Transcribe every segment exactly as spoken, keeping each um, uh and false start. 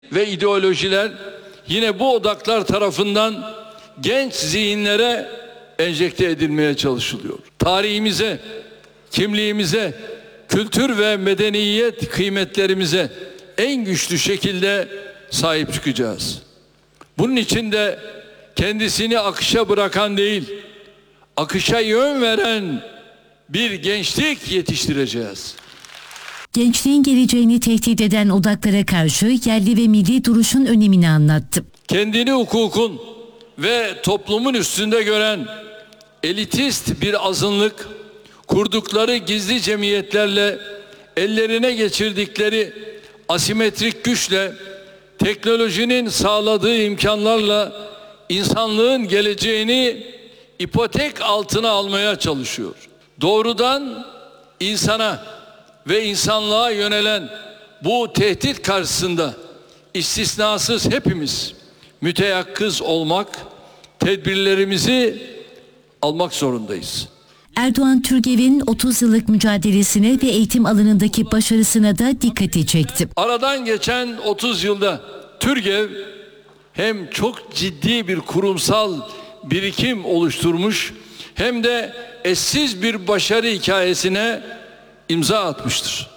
ve ideolojiler yine bu odaklar tarafından genç zihinlere enjekte edilmeye çalışılıyor. Tarihimize, kimliğimize, kültür ve medeniyet kıymetlerimize en güçlü şekilde sahip çıkacağız. Bunun için de kendisini akışa bırakan değil, akışa yön veren bir gençlik yetiştireceğiz. Gençliğin geleceğini tehdit eden odaklara karşı yerli ve milli duruşun önemini anlattı. Kendini hukukun ve toplumun üstünde gören elitist bir azınlık, kurdukları gizli cemiyetlerle, ellerine geçirdikleri asimetrik güçle, teknolojinin sağladığı imkanlarla insanlığın geleceğini ipotek altına almaya çalışıyor. Doğrudan insana ve insanlığa yönelen bu tehdit karşısında istisnasız hepimiz müteyakkız olmak, tedbirlerimizi almak zorundayız. Erdoğan, TÜRGEV'in otuz yıllık mücadelesine ve eğitim alanındaki başarısına da dikkati çekti. Aradan geçen otuz yılda TÜRGEV hem çok ciddi bir kurumsal birikim oluşturmuş hem de eşsiz bir başarı hikayesine imza atmıştır.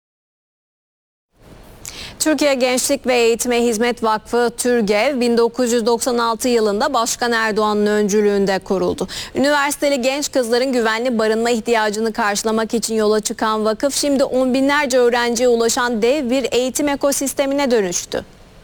Türkiye Gençlik ve Eğitime Hizmet Vakfı TÜRGEV bin dokuz yüz doksan altı yılında Başkan Erdoğan'ın öncülüğünde kuruldu. Üniversiteli genç kızların güvenli barınma ihtiyacını karşılamak için yola çıkan vakıf şimdi on binlerce öğrenciye ulaşan dev bir eğitim ekosistemine dönüştü.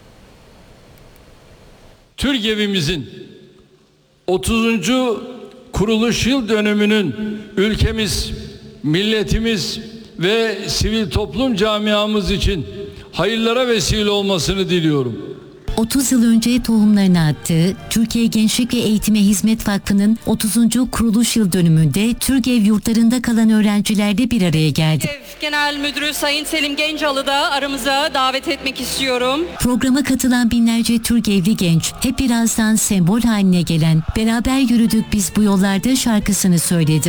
TÜRGEV'imizin otuzuncu kuruluş yıl dönümünün ülkemiz, milletimiz ve sivil toplum camiamız için hayırlara vesile olmasını diliyorum. otuz yıl önce tohumlarını attığı Türkiye Gençlik ve Eğitime Hizmet Vakfı'nın otuzuncu kuruluş yıl dönümünde TÜRGEV yurtlarında kalan öğrencilerle bir araya geldi. TÜRGEV Genel Müdürü Sayın Selim Gencalı da aramıza davet etmek istiyorum. Programa katılan binlerce TÜRGEV'li genç hep birazdan sembol haline gelen "Beraber Yürüdük Biz Bu Yollarda" şarkısını söyledi.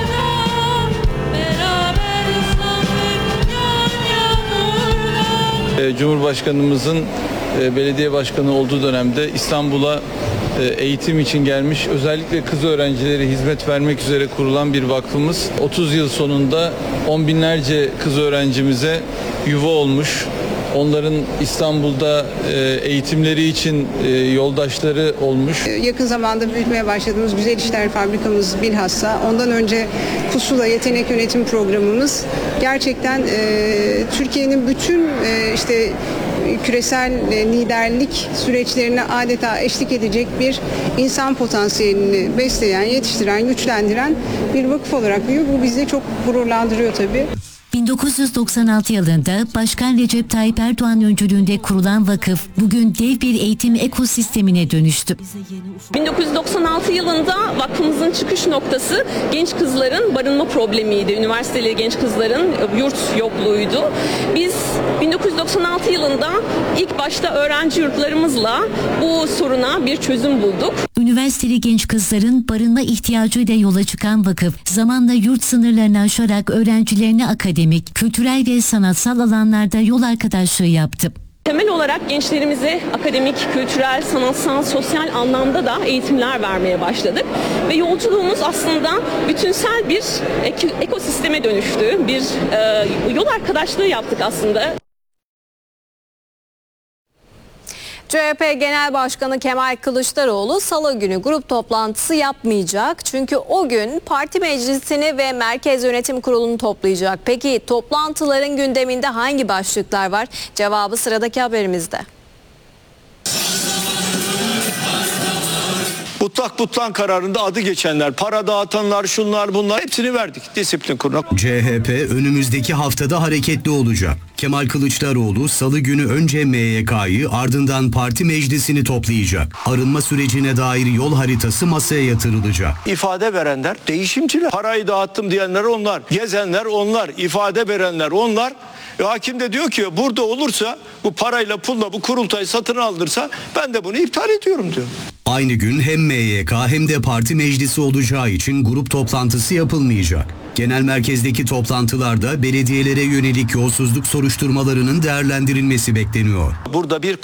Cumhurbaşkanımızın belediye başkanı olduğu dönemde İstanbul'a eğitim için gelmiş, özellikle kız öğrencilere hizmet vermek üzere kurulan bir vakfımız. otuz yıl sonunda on binlerce kız öğrencimize yuva olmuş. Onların İstanbul'da eğitimleri için yoldaşları olmuş. Yakın zamanda büyütmeye başladığımız Güzel İşler Fabrikamız bilhassa, ondan önce Pusula Yetenek Yönetim Programımız gerçekten e, Türkiye'nin bütün e, işte küresel liderlik süreçlerine adeta eşlik edecek bir insan potansiyelini besleyen, yetiştiren, güçlendiren bir vakıf olarak büyüyor. Bu bizi çok gururlandırıyor tabii. bin dokuz yüz doksan altı yılında Başkan Recep Tayyip Erdoğan öncülüğünde kurulan vakıf bugün dev bir eğitim ekosistemine dönüştü. bin dokuz yüz doksan altı yılında vakfımızın çıkış noktası genç kızların barınma problemiydi. Üniversiteli genç kızların yurt yokluğuydu. Biz bin dokuz yüz doksan altı yılında ilk başta öğrenci yurtlarımızla bu soruna bir çözüm bulduk. Üniversiteli genç kızların barınma ihtiyacıyla yola çıkan vakıf zamanla yurt sınırlarını aşarak öğrencilerine akademik, kültürel ve sanatsal alanlarda yol arkadaşlığı yaptı. Temel olarak gençlerimize akademik, kültürel, sanatsal, sosyal anlamda da eğitimler vermeye başladık. Ve yolculuğumuz aslında bütünsel bir ek- ekosisteme dönüştü. Bir e, yol arkadaşlığı yaptık aslında. C H P Genel Başkanı Kemal Kılıçdaroğlu Salı günü grup toplantısı yapmayacak. Çünkü o gün parti meclisini ve Merkez Yönetim Kurulu'nu toplayacak. Peki toplantıların gündeminde hangi başlıklar var? Cevabı sıradaki haberimizde. Mutlak butlan kararında adı geçenler, para dağıtanlar, şunlar bunlar hepsini verdik disiplin kuruluna. C H P önümüzdeki haftada hareketli olacak. Kemal Kılıçdaroğlu Salı günü önce M Y K'yı ardından parti meclisini toplayacak. Arınma sürecine dair yol haritası masaya yatırılacak. İfade verenler değişimciler. Parayı dağıttım diyenler onlar. Gezenler onlar. İfade verenler onlar. E, hakim de diyor ki burada olursa bu parayla pulla bu kurultayı satın aldırsa ben de bunu iptal ediyorum diyor. Aynı gün hem M Y K hem de parti meclisi olacağı için grup toplantısı yapılmayacak. Genel merkezdeki toplantılarda belediyelere yönelik yolsuzluk soruşturmalarının değerlendirilmesi bekleniyor. Burada bir